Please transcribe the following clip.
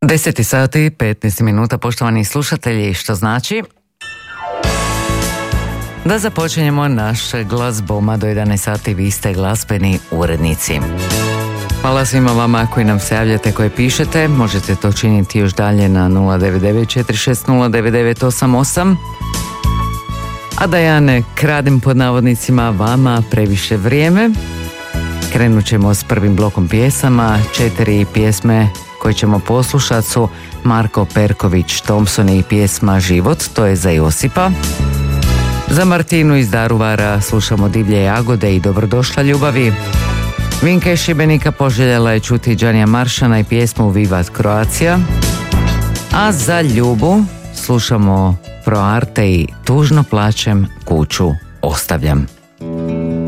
10 sati, 15 minuta, poštovani slušatelji, što znači da započinjemo naš glazboma do 11 sati, vi ste glazbeni urednici. Hvala svima vama koji nam se javljate, koje pišete, možete to činiti još dalje na 099 460 9988. A da ja ne kradim pod navodnicima vama previše vrijeme, krenut ćemo s prvim blokom pjesama. 4 pjesme koje ćemo poslušati su Marko Perković Thompson i pjesma Život, to je za Josipa. Za Martinu iz Daruvara slušamo Divlje jagode i Dobrodošla ljubavi. Vinka iz Šibenika poželjela je čuti Đanija Maršana i pjesmu Vivat Croatia. A za Ljubu slušamo Pro Arte i Tužno plačem, kuću ostavljam.